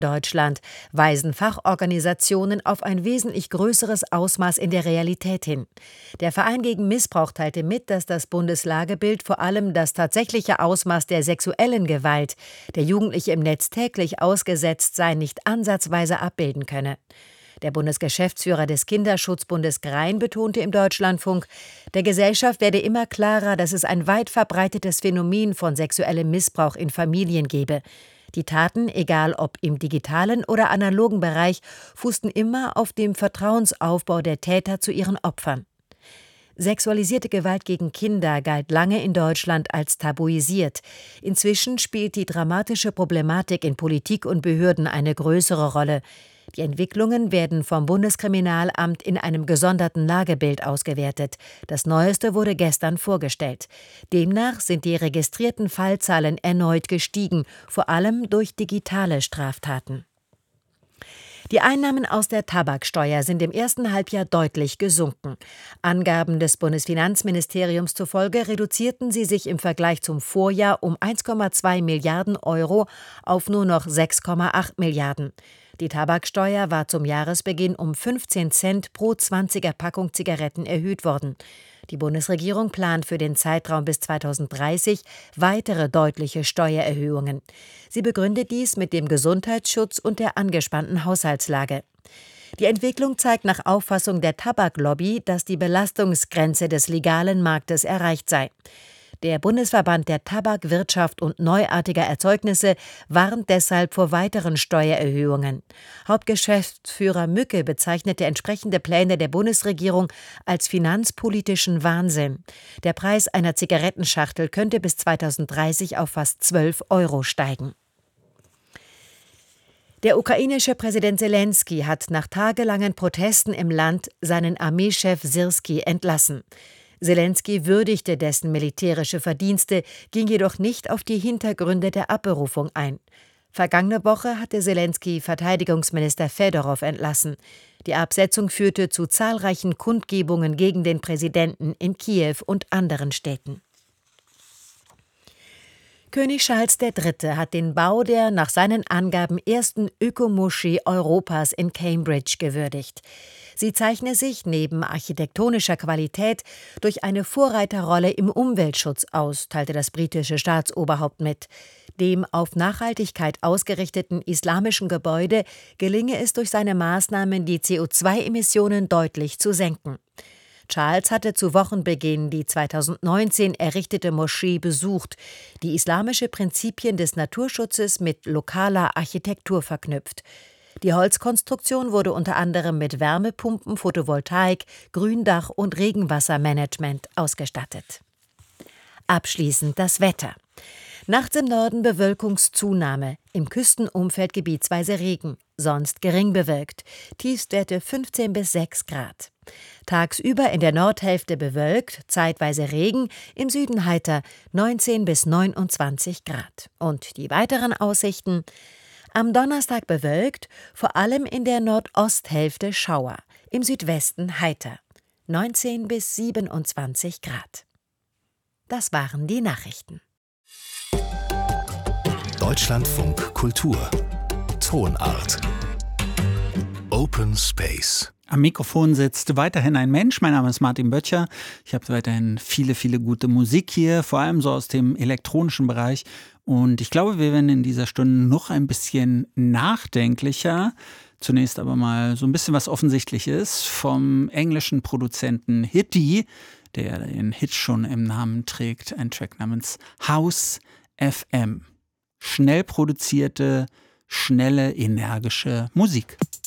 Deutschland weisen Fachorganisationen auf ein wesentlich größeres Ausmaß in der Realität hin. Der Verein gegen Missbrauch teilte mit, dass das Bundeslagebild vor allem das tatsächliche Ausmaß der sexuellen Gewalt, der Jugendliche im Netz täglich ausgesetzt seien, nicht ansatzweise abbilden könne. Der Bundesgeschäftsführer des Kinderschutzbundes Grein betonte im Deutschlandfunk, der Gesellschaft werde immer klarer, dass es ein weit verbreitetes Phänomen von sexuellem Missbrauch in Familien gebe. Die Taten, egal ob im digitalen oder analogen Bereich, fußten immer auf dem Vertrauensaufbau der Täter zu ihren Opfern. Sexualisierte Gewalt gegen Kinder galt lange in Deutschland als tabuisiert. Inzwischen spielt die dramatische Problematik in Politik und Behörden eine größere Rolle. Die Entwicklungen werden vom Bundeskriminalamt in einem gesonderten Lagebild ausgewertet. Das Neueste wurde gestern vorgestellt. Demnach sind die registrierten Fallzahlen erneut gestiegen, vor allem durch digitale Straftaten. Die Einnahmen aus der Tabaksteuer sind im ersten Halbjahr deutlich gesunken. Angaben des Bundesfinanzministeriums zufolge reduzierten sie sich im Vergleich zum Vorjahr um 1,2 Milliarden Euro auf nur noch 6,8 Milliarden. Die Tabaksteuer war zum Jahresbeginn um 15 Cent pro 20er Packung Zigaretten erhöht worden. Die Bundesregierung plant für den Zeitraum bis 2030 weitere deutliche Steuererhöhungen. Sie begründet dies mit dem Gesundheitsschutz und der angespannten Haushaltslage. Die Entwicklung zeigt nach Auffassung der Tabaklobby, dass die Belastungsgrenze des legalen Marktes erreicht sei. Der Bundesverband der Tabakwirtschaft und neuartiger Erzeugnisse warnt deshalb vor weiteren Steuererhöhungen. Hauptgeschäftsführer Mücke bezeichnete entsprechende Pläne der Bundesregierung als finanzpolitischen Wahnsinn. Der Preis einer Zigarettenschachtel könnte bis 2030 auf fast 12 Euro steigen. Der ukrainische Präsident Selenskyj hat nach tagelangen Protesten im Land seinen Armeechef Syrskij entlassen. Selenskyj würdigte dessen militärische Verdienste, ging jedoch nicht auf die Hintergründe der Abberufung ein. Vergangene Woche hatte Selenskyj Verteidigungsminister Fedorow entlassen. Die Absetzung führte zu zahlreichen Kundgebungen gegen den Präsidenten in Kiew und anderen Städten. König Charles III. Hat den Bau der nach seinen Angaben ersten Ökomoschee Europas in Cambridge gewürdigt. Sie zeichne sich neben architektonischer Qualität durch eine Vorreiterrolle im Umweltschutz aus, teilte das britische Staatsoberhaupt mit. Dem auf Nachhaltigkeit ausgerichteten islamischen Gebäude gelinge es durch seine Maßnahmen, die CO2-Emissionen deutlich zu senken. Charles hatte zu Wochenbeginn die 2019 errichtete Moschee besucht, die islamische Prinzipien des Naturschutzes mit lokaler Architektur verknüpft. Die Holzkonstruktion wurde unter anderem mit Wärmepumpen, Photovoltaik, Gründach und Regenwassermanagement ausgestattet. Abschließend das Wetter. Nachts im Norden Bewölkungszunahme, im Küstenumfeld gebietsweise Regen, sonst gering bewölkt, Tiefstwerte 15 bis 6 Grad. Tagsüber in der Nordhälfte bewölkt, zeitweise Regen, im Süden heiter 19 bis 29 Grad. Und die weiteren Aussichten: Am Donnerstag bewölkt, vor allem in der Nordosthälfte Schauer, im Südwesten heiter, 19 bis 27 Grad. Das waren die Nachrichten. Deutschlandfunk Kultur Tonart Open Space. Am Mikrofon sitzt weiterhin ein Mensch. Mein Name ist Martin Böttcher. Ich habe weiterhin viele gute Musik hier, vor allem so aus dem elektronischen Bereich. Und ich glaube, wir werden in dieser Stunde noch ein bisschen nachdenklicher. Zunächst aber mal so ein bisschen was Offensichtliches vom englischen Produzenten Hitty, der den Hit schon im Namen trägt. Ein Track namens House FM. Schnell produzierte, schnelle, energische Musik.